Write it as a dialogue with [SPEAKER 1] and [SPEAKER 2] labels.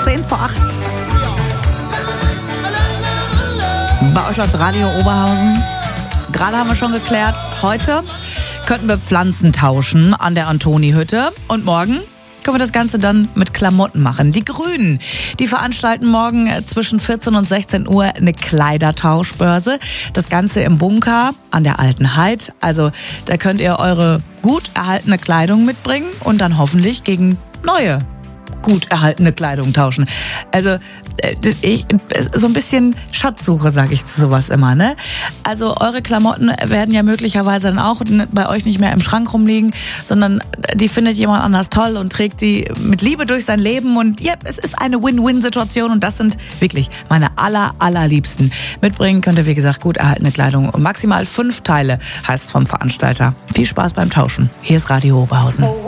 [SPEAKER 1] 10 vor 8. Bei euch läuft Radio Oberhausen. Gerade haben wir schon geklärt, heute könnten wir Pflanzen tauschen an der Antoni-Hütte. Und morgen können wir das Ganze dann mit Klamotten machen. Die Grünen, die veranstalten morgen zwischen 14 und 16 Uhr eine Kleidertauschbörse. Das Ganze im Bunker an der Alten Heid. Also da könnt ihr eure gut erhaltene Kleidung mitbringen und dann hoffentlich gegen neue gut erhaltene Kleidung tauschen. Also so ein bisschen Schatzsuche, sage ich zu sowas immer, ne? Also eure Klamotten werden ja möglicherweise dann auch bei euch nicht mehr im Schrank rumliegen, sondern die findet jemand anders toll und trägt die mit Liebe durch sein Leben und ja, es ist eine Win-Win-Situation und das sind wirklich meine allerliebsten. Mitbringen könnt ihr, wie gesagt, gut erhaltene Kleidung. Maximal 5 Teile heißt es vom Veranstalter. Viel Spaß beim Tauschen. Hier ist Radio Oberhausen.